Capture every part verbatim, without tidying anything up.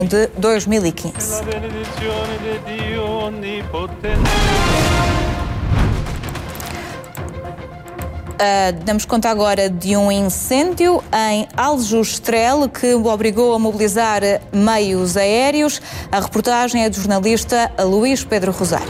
de dois mil e quinze. Uh, damos conta agora de um incêndio em Aljustrel que obrigou a mobilizar meios aéreos. A reportagem é do jornalista Luís Pedro Rosário.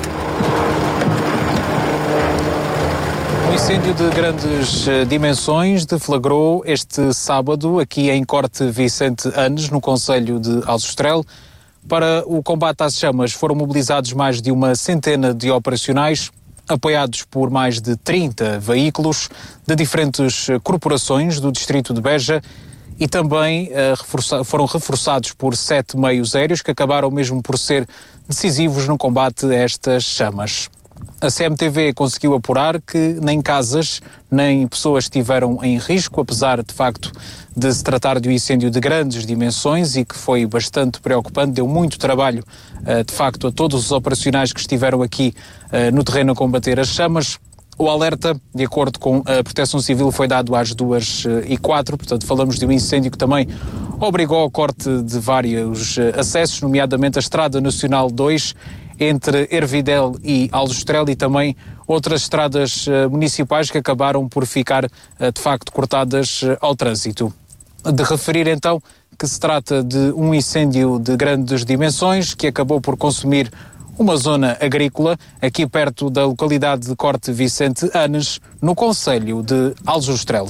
Um incêndio de grandes dimensões deflagrou este sábado aqui em Corte Vicente Anes, no concelho de Aljustrel. Para o combate às chamas foram mobilizados mais de uma centena de operacionais, apoiados por mais de trinta veículos de diferentes corporações do distrito de Beja e também uh, reforça- foram reforçados por sete meios aéreos que acabaram mesmo por ser decisivos no combate a estas chamas. A C M T V conseguiu apurar que nem casas nem pessoas estiveram em risco, apesar de facto de se tratar de um incêndio de grandes dimensões e que foi bastante preocupante, deu muito trabalho de facto a todos os operacionais que estiveram aqui no terreno a combater as chamas. O alerta, de acordo com a Proteção Civil, foi dado às duas e quatro, portanto falamos de um incêndio que também obrigou ao corte de vários acessos, nomeadamente a Estrada Nacional dois, entre Ervidel e Aljustrel e também outras estradas uh, municipais que acabaram por ficar, uh, de facto, cortadas uh, ao trânsito. De referir, então, que se trata de um incêndio de grandes dimensões que acabou por consumir uma zona agrícola aqui perto da localidade de Corte Vicente Anes, no concelho de Aljustrel.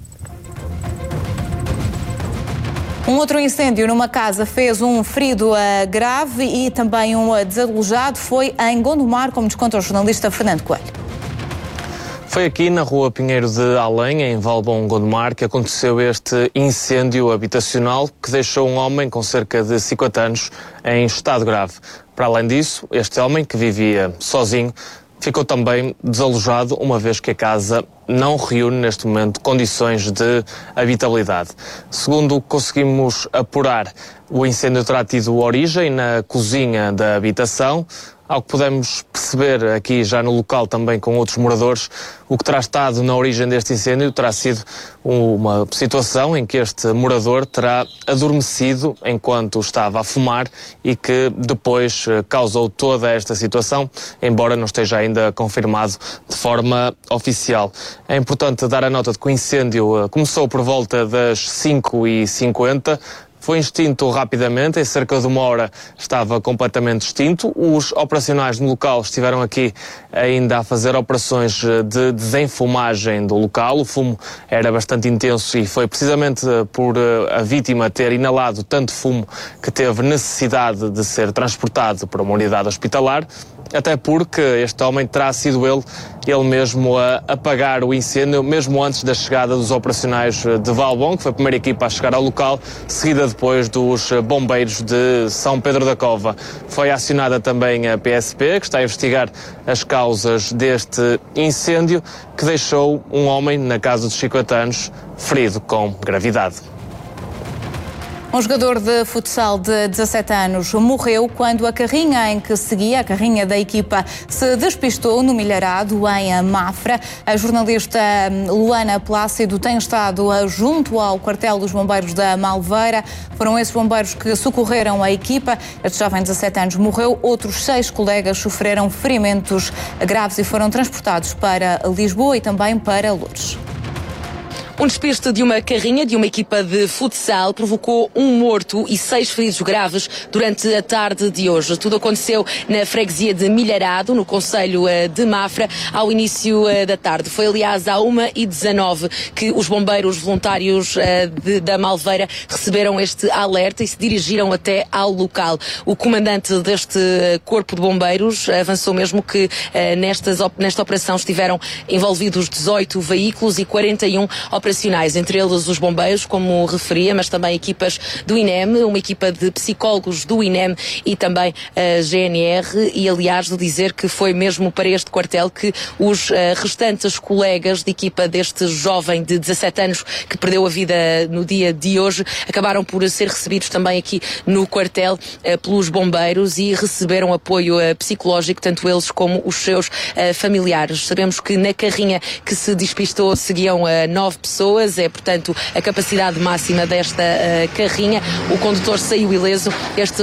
Um outro incêndio numa casa fez um ferido uh, grave e também um uh, desalojado. Foi em Gondomar, como nos conta o jornalista Fernando Coelho. Foi aqui na rua Pinheiro de Além, em Valbom, Gondomar, que aconteceu este incêndio habitacional que deixou um homem com cerca de cinquenta anos em estado grave. Para além disso, este homem, que vivia sozinho, ficou também desalojado, uma vez que a casa não reúne neste momento condições de habitabilidade. Segundo conseguimos apurar, o incêndio terá tido origem na cozinha da habitação. Ao que podemos perceber aqui já no local também com outros moradores, o que terá estado na origem deste incêndio terá sido uma situação em que este morador terá adormecido enquanto estava a fumar e que depois causou toda esta situação, embora não esteja ainda confirmado de forma oficial. É importante dar a nota de que o incêndio começou por volta das cinco e cinquenta, foi extinto rapidamente, em cerca de uma hora estava completamente extinto. Os operacionais no local estiveram aqui ainda a fazer operações de desenfumagem do local. O fumo era bastante intenso e foi precisamente por a vítima ter inalado tanto fumo que teve necessidade de ser transportado para uma unidade hospitalar. Até porque este homem terá sido ele, ele mesmo a apagar o incêndio, mesmo antes da chegada dos operacionais de Valbom, que foi a primeira equipa a chegar ao local, seguida depois dos bombeiros de São Pedro da Cova. Foi acionada também a P S P, que está a investigar as causas deste incêndio, que deixou um homem na casa dos cinquenta anos ferido com gravidade. Um jogador de futsal de dezassete anos morreu quando a carrinha em que seguia, a carrinha da equipa, se despistou no Milharado, em Mafra. A jornalista Luana Plácido tem estado junto ao quartel dos bombeiros da Malveira. Foram esses bombeiros que socorreram a equipa. Este jovem de dezassete anos morreu. Outros seis colegas sofreram ferimentos graves e foram transportados para Lisboa e também para Loures. Um despiste de uma carrinha de uma equipa de futsal provocou um morto e seis feridos graves durante a tarde de hoje. Tudo aconteceu na freguesia de Milharado, no concelho de Mafra, ao início da tarde. Foi, aliás, à uma e dezanove que os bombeiros voluntários de, da Malveira receberam este alerta e se dirigiram até ao local. O comandante deste corpo de bombeiros avançou mesmo que nestas, nesta operação estiveram envolvidos dezoito veículos e quarenta e um operacionais, entre eles os bombeiros, como referia, mas também equipas do I N E M, uma equipa de psicólogos do I N E M e também a G N R, e aliás de dizer que foi mesmo para este quartel que os uh, restantes colegas de equipa deste jovem de dezassete anos que perdeu a vida no dia de hoje acabaram por ser recebidos também aqui no quartel uh, pelos bombeiros e receberam apoio uh, psicológico, tanto eles como os seus uh, familiares. Sabemos que na carrinha que se despistou seguiam uh, nove pessoas pessoas, é portanto a capacidade máxima desta uh, carrinha. O condutor saiu ileso. Este